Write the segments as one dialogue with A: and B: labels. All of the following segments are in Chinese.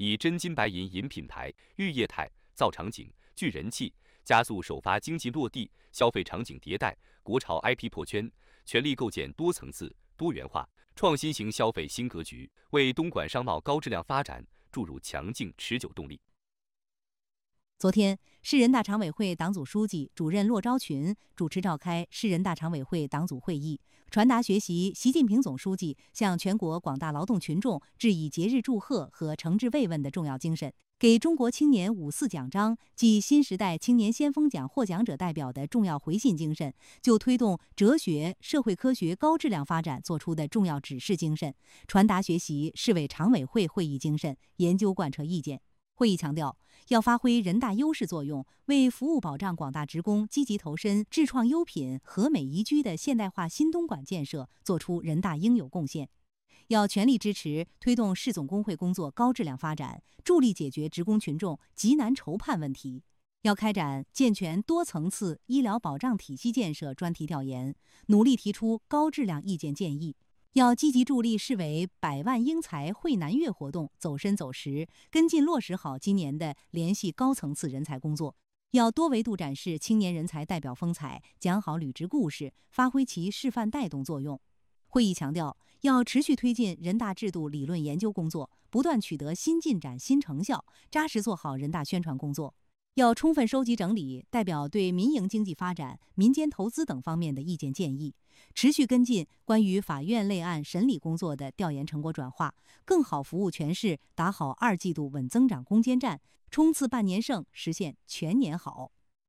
A: 以真金白银饮品牌、育业态造场景、聚人气，加速首发经济落地、消费场景迭代、国潮 IP 破圈，全力构建多层次、多元化、创新型消费新格局，为东莞商贸高质量发展注入强劲持久动力。
B: 昨天，市人大常委会党组书记、主任骆昭群主持召开市人大常委会党组会议，传达学习习近平总书记向全国广大劳动群众致以节日祝贺和诚挚慰问的重要精神，给中国青年5·4奖章暨新时代青年先锋奖获奖者代表的重要回信精神，就推动哲学、社会科学高质量发展作出的重要指示精神，传达学习市委常委会会议精神，研究贯彻意见。会议强调，要发挥人大优势作用，为服务保障广大职工积极投身智创优品、和美宜居的现代化新东莞建设作出人大应有贡献。要全力支持推动市总工会工作高质量发展，助力解决职工群众急难愁盼问题。要开展健全多层次医疗保障体系建设专题调研，努力提出高质量意见建议。要积极助力市委100万英才惠南粤活动走深走实，跟进落实好今年的联系高层次人才工作。要多维度展示青年人才代表风采，讲好履职故事，发挥其示范带动作用。会议强调，要持续推进人大制度理论研究工作，不断取得新进展、新成效，扎实做好人大宣传工作。要充分收集整理代表对民营经济发展、民间投资等方面的意见建议，持续跟进关于法院类案审理工作的调研成果转化，更好服务全市，打好2季度稳增长攻坚战，冲刺半年胜，实现全年好。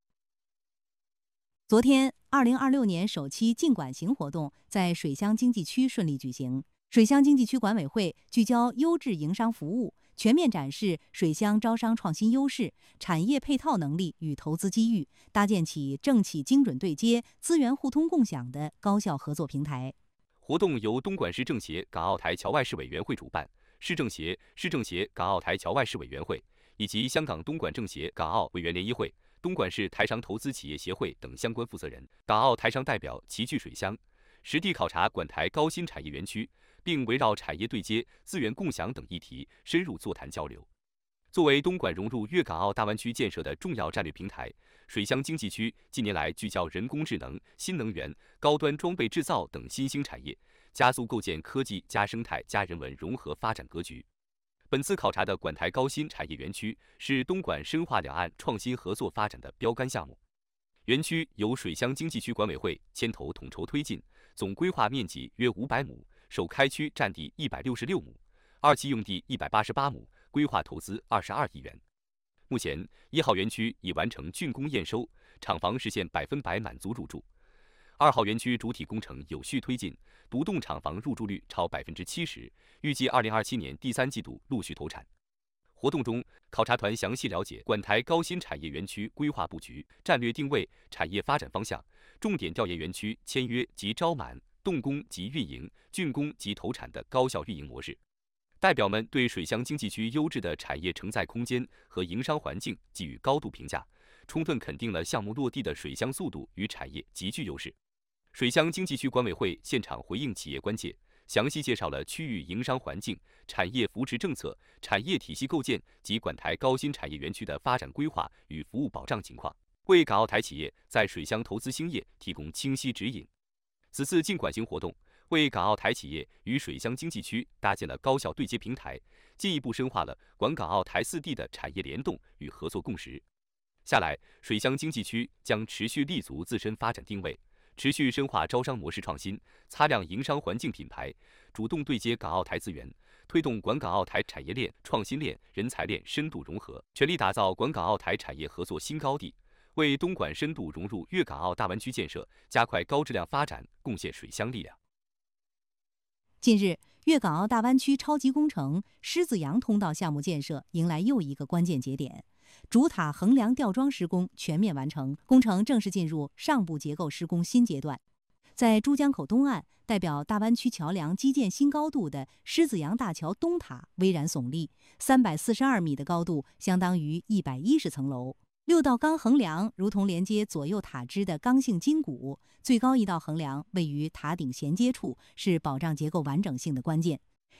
B: 昨天，2026年首期进莞行活动在水乡经济区顺利举行。水乡经济区管委会聚焦优质营商服务，全面展示水乡招商创新优势、产业配套能力与投资机遇，搭建起政企精准对接、资源互通共享的高效合作平台。
A: 活动由东莞市政协港澳台侨外事委员会主办，市政协港澳台侨外事委员会以及香港东莞政协港澳委员联谊会、东莞市台商投资企业协会等相关负责人、港澳台商代表齐聚水乡，实地考察莞台高新产业园区，并围绕产业对接、资源共享等议题深入座谈交流。作为东莞融入粤港澳大湾区建设的重要战略平台，水乡经济区近年来聚焦人工智能、新能源、高端装备制造等新兴产业，加速构建科技加生态加人文融合发展格局。本次考察的莞台高新产业园区是东莞深化两岸创新合作发展的标杆项目。园区由水乡经济区管委会牵头统筹推进，总规划面积约500亩，首开区占地166亩，2期用地188亩，规划投资22亿元。目前，1号园区已完成竣工验收，厂房实现100%满足入住。2号园区主体工程有序推进，独栋厂房入住率超70%，预计2027年第3季度陆续投产。活动中，考察团详细了解莞台高新产业园区规划布局、战略定位、产业发展方向，重点调研园区签约及招满、动工及运营、竣工及投产的高效运营模式。代表们对水乡经济区优质的产业承载空间和营商环境给予高度评价，充分肯定了项目落地的水乡速度与产业极具优势。水乡经济区管委会现场回应企业关切，详细介绍了区域营商环境、产业扶持政策、产业体系构建及莞台高新产业园区的发展规划与服务保障情况，为港澳台企业在水乡投资兴业提供清晰指引。此次进莞行活动为港澳台企业与水乡经济区搭建了高效对接平台，进一步深化了莞港澳台4地的产业联动与合作共识。下来，水乡经济区将持续立足自身发展定位，持续深化招商模式创新，擦亮营商环境品牌，主动对接港澳台资源，推动莞港澳台产业链、创新链、人才链深度融合，全力打造莞港澳台产业合作新高地，为东莞深度融入粤港澳大湾区建设、加快高质量发展贡献水乡力量。
B: 近日，粤港澳大湾区超级工程狮子洋通道项目建设迎来又一个关键节点，主塔横梁吊装施工全面完成，工程正式进入上部结构施工新阶段。在珠江口东岸，代表大湾区桥梁基建新高度的狮子洋大桥东塔巍然耸立，342米的高度相当于110层楼。6道钢横梁如同连接左右塔支的刚性筋骨，最高一道横梁位于塔顶衔接处，是保障结构完整性的关键。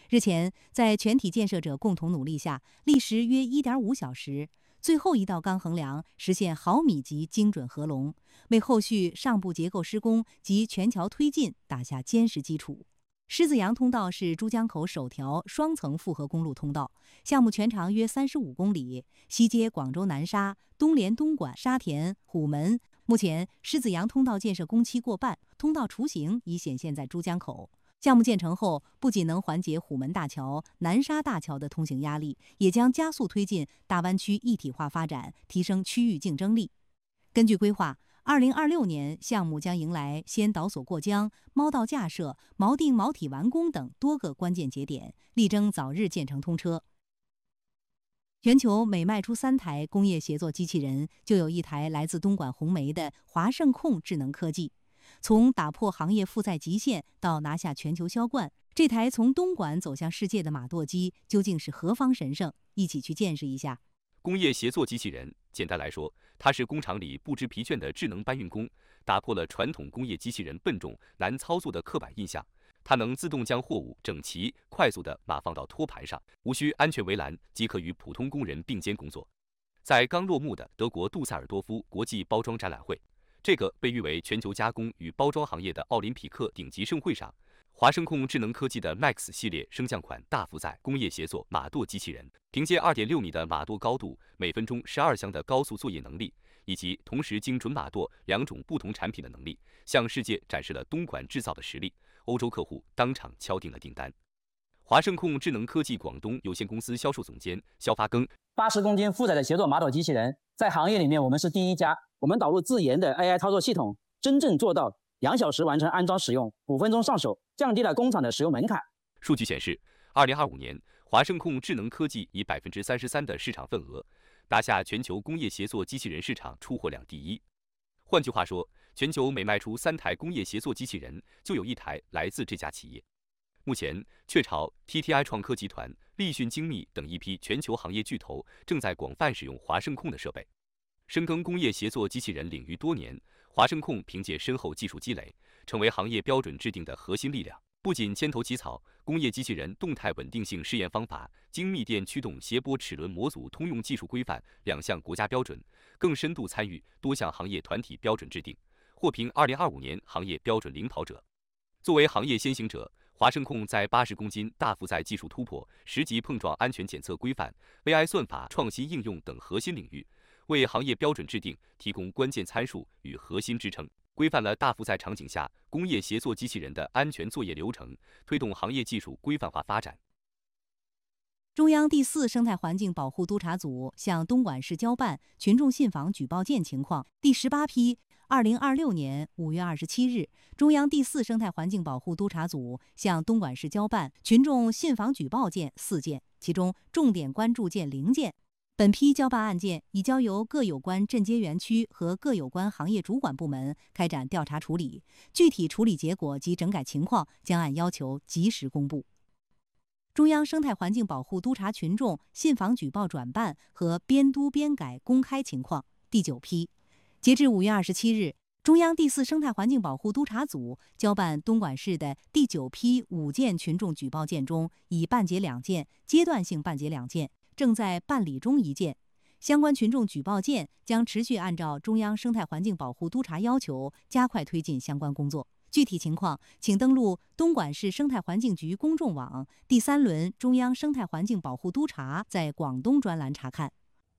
B: 日前，在全体建设者共同努力下，历时约1.5小时，最后一道钢横梁实现毫米级精准合龙，为后续上部结构施工及全桥推进打下坚实基础。狮子洋通道是珠江口首条双层复合公路通道，项目全长约35公里，西接广州南沙，东连东莞、沙田、虎门。目前，狮子洋通道建设工期过半，通道雏形已显现在珠江口。项目建成后，不仅能缓解虎门大桥、南沙大桥的通行压力，也将加速推进大湾区一体化发展，提升区域竞争力。根据规划，2026年项目将迎来先导索过江、猫道架设、锚定锚体完工等多个关键节点，力争早日建成通车。全球每卖出3台工业协作机器人，就有1台来自东莞红梅的华盛控智能科技。从打破行业负载极限到拿下全球销冠，这台从东莞走向世界的马舵机究竟是何方神圣？一起去见识一下。
A: 工业协作机器人，简单来说，它是工厂里不知疲倦的智能搬运工，打破了传统工业机器人笨重难操作的刻板印象。它能自动将货物整齐快速地码放到托盘上，无需安全围栏即可与普通工人并肩工作。在刚落幕的德国杜塞尔多夫国际包装展览会，这个被誉为全球加工与包装行业的奥林匹克顶级盛会上，华盛控智能科技的 Max 系列升降款大负载工业协作马舵机器人，凭借2.6米的马舵高度、每分钟12箱的高速作业能力，以及同时精准马舵2种不同产品的能力，向世界展示了东莞制造的实力。欧洲客户当场敲定了订单。华盛控智能科技广东有限公司销售总监肖发庚
C: ：80公斤负载的协作马舵机器人，在行业里面我们是第一家。我们导入自研的 AI 操作系统，真正做到2小时完成安装使用，5分钟上手，降低了工厂的使用门槛。
A: 数据显示，2025年，华盛控智能科技以33%的市场份额，拿下全球工业协作机器人市场出货量第1。换句话说，全球每卖出3台工业协作机器人，就有1台来自这家企业。目前，雀巢、TTI 创科集团、立讯精密等一批全球行业巨头正在广泛使用华盛控的设备。深耕工业协作机器人领域多年，华盛控凭借深厚技术积累，成为行业标准制定的核心力量。不仅牵头起草工业机器人动态稳定性试验方法、精密电驱动谐波齿轮模组通用技术规范2项国家标准，更深度参与多项行业团体标准制定，获评2025年行业标准领跑者。作为行业先行者，华盛控在80公斤大负载技术突破、10级碰撞安全检测规范、AI 算法创新应用等核心领域，为行业标准制定提供关键参数与核心支撑，规范了大负载场景下工业协作机器人的安全作业流程，推动行业技术规范化发展。
B: 中央第4生态环境保护督察组向东莞市交办群众信访举报件情况第18批2026年5月27日，中央第4生态环境保护督察组向东莞市交办群众信访举报件4件，其中重点关注件0件。本批交办案件已交由各有关镇街园区和各有关行业主管部门开展调查处理，具体处理结果及整改情况将按要求及时公布。中央生态环境保护督察群众信访举报转办和编督编改公开情况第9批，截至5月27日，中央第4生态环境保护督察组交办东莞市的第9批5件群众举报件中，已办结2件，阶段性办结2件，正在办理中1件。相关群众举报件将持续按照中央生态环境保护督察要求，加快推进相关工作。具体情况，请登录东莞市生态环境局公众网第3轮中央生态环境保护督察在广东专栏查看。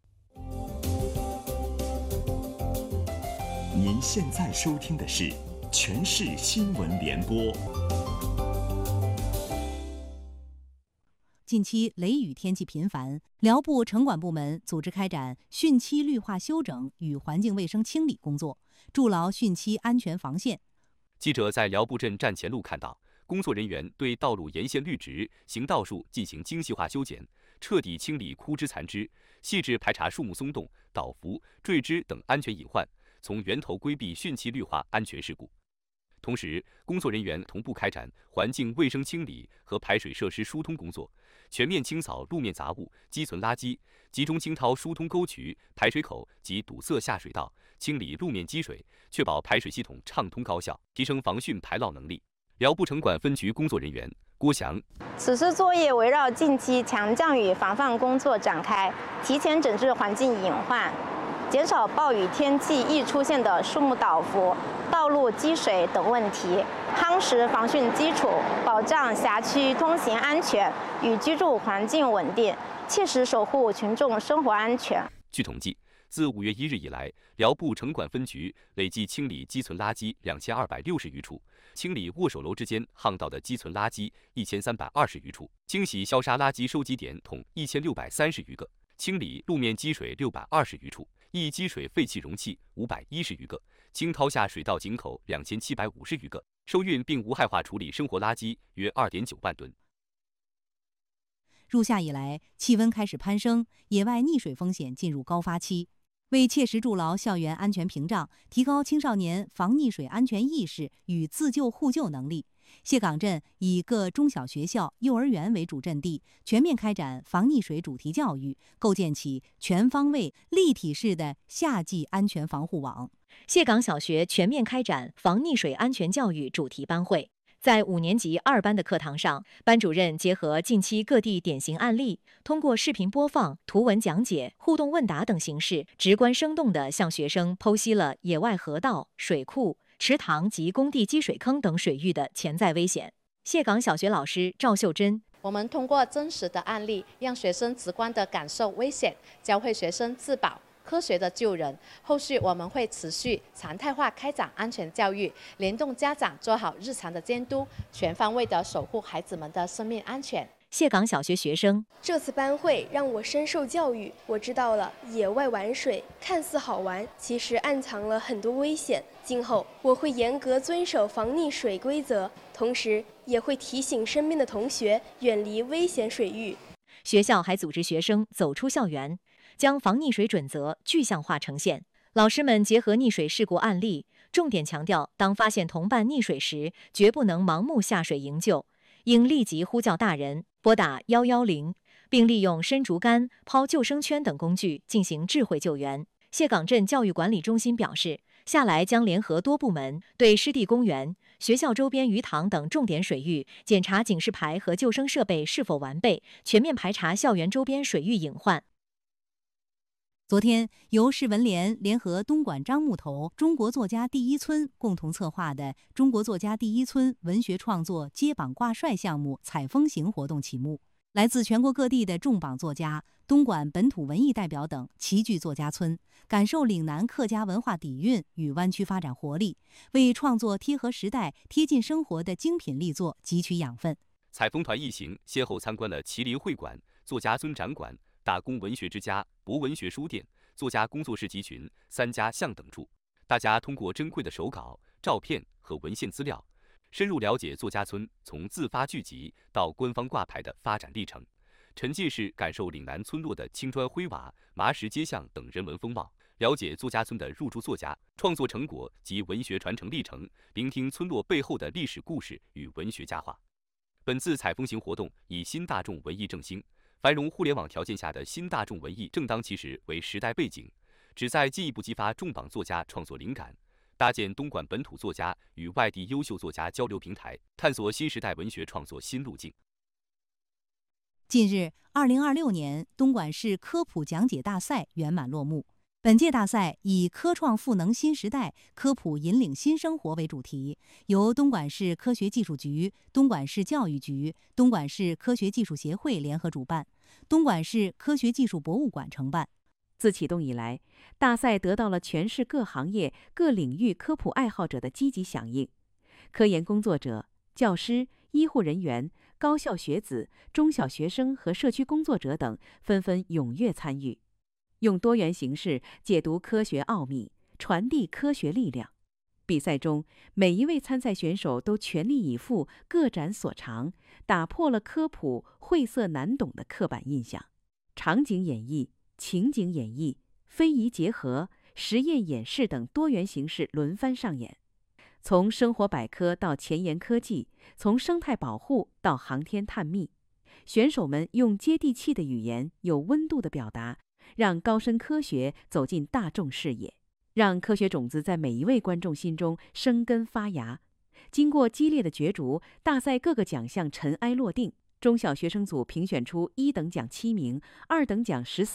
D: 您现在收听的是全市新闻联播。
B: 近期雷雨天气频繁，辽部城管部门组织开展汛期绿化修整与环境卫生清理工作，筑牢汛期安全防线。
A: 记者在辽部镇站前路看到，工作人员对道路沿线绿植、行道树进行精细化修剪，彻底清理枯枝残枝，细致排查树木松动、倒伏、坠枝等安全隐患，从源头规避汛期绿化安全事故。同时，工作人员同步开展环境卫生清理和排水设施疏通工作，全面清扫路面杂物、积存垃圾，集中清掏疏通沟渠、排水口及堵塞下水道，清理路面积水，确保排水系统畅通高效，提升防汛排涝能力。 辽部城管分局工作人员郭翔，
E: 此次作业围绕近期强降雨防范工作展开，提前整治环境隐患，减少暴雨天气易出现的树木倒伏、道路积水等问题，夯实防汛基础，保障辖区通行安全与居住环境稳定，切实守护群众生活安全。
A: 据统计，自5月1日以来，辽部城管分局累计清理积存垃圾2260余处，清理握手楼之间巷道的积存垃圾1320余处，清洗消杀垃圾收集点桶1630余个，清理路面积水620余处，易积水废弃容器510余个，清掏下水道井口2750余个，收运并无害化处理生活垃圾约2.9万吨。
B: 入夏以来，气温开始攀升，野外溺水风险进入高发期。为切实筑牢校园安全屏障，提高青少年防溺水安全意识与自救互救能力，谢岗镇以各中小学校、幼儿园为主阵地，全面开展防溺水主题教育，构建起全方位、立体式的夏季安全防护网。
F: 谢岗小学全面开展防溺水安全教育主题班会。在5年级2班的课堂上，班主任结合近期各地典型案例，通过视频播放、图文讲解、互动问答等形式，直观生动地向学生剖析了野外河道、水库、池塘及工地积水坑等水域的潜在危险。谢岗小学老师赵秀珍，
G: 我们通过真实的案例，让学生直观地感受危险，教会学生自保，科学的救人。后续我们会持续常态化开展安全教育，联动家长做好日常的监督，全方位地守护孩子们的生命安全。
F: 谢岗小学学生，
H: 这次班会让我深受教育，我知道了野外玩水看似好玩，其实暗藏了很多危险。今后我会严格遵守防溺水规则，同时也会提醒身边的同学远离危险水域。
F: 学校还组织学生走出校园，将防溺水准则具象化呈现。老师们结合溺水事故案例，重点强调，当发现同伴溺水时，绝不能盲目下水营救，应立即呼叫大人，拨打110，并利用伸竹竿、抛救生圈等工具进行智慧救援。谢岗镇教育管理中心表示，下来将联合多部门，对湿地公园、学校周边鱼塘等重点水域检查警示牌和救生设备是否完备，全面排查校园周边水域隐患。
B: 昨天，由市文联联合东莞樟木头中国作家第一村共同策划的中国作家第一村文学创作接榜挂帅项目采风行活动启幕。来自全国各地的重磅作家、东莞本土文艺代表等齐聚作家村，感受岭南客家文化底蕴与湾区发展活力，为创作贴合时代、贴近生活的精品力作汲取养分。
A: 采风团一行先后参观了麒麟会馆、作家村展馆、大公文学之家、博文学书店、作家工作室集群、3家巷等处。大家通过珍贵的手稿、照片和文献资料，深入了解作家村从自发聚集到官方挂牌的发展历程，沉浸式感受岭南村落的青砖灰瓦、麻石街巷等人文风貌，了解作家村的入驻作家、创作成果及文学传承历程，聆听村落背后的历史故事与文学佳话。本次采风行活动以新大众文艺振兴、繁荣互联网条件下的新大众文艺正当其时为时代背景，旨在进一步激发重磅作家创作灵感，搭建东莞本土作家与外地优秀作家交流平台，探索新时代文学创作新路径。
B: 近日，2026年东莞市科普讲解大赛圆满落幕。本届大赛以科创赋能新时代，科普引领新生活为主题，由东莞市科学技术局、东莞市教育局、东莞市科学技术协会联合主办，东莞市科学技术博物馆承办。
I: 自启动以来，大赛得到了全市各行业、各领域科普爱好者的积极响应。科研工作者、教师、医护人员、高校学子、中小学生和社区工作者等纷纷踊跃参与，用多元形式解读科学奥秘，传递科学力量。比赛中，每一位参赛选手都全力以赴，各展所长，打破了科普晦涩难懂的刻板印象。场景演绎、情景演绎、非遗结合、实验演示等多元形式轮番上演。从生活百科到前沿科技，从生态保护到航天探秘，选手们用接地气的语言、有温度的表达，让高深科学走进大众视野，让科学种子在每一位观众心中生根发芽。 经过激烈的角逐，大赛各个奖项尘埃落定。中小学生组评选出1等奖7名，2等奖14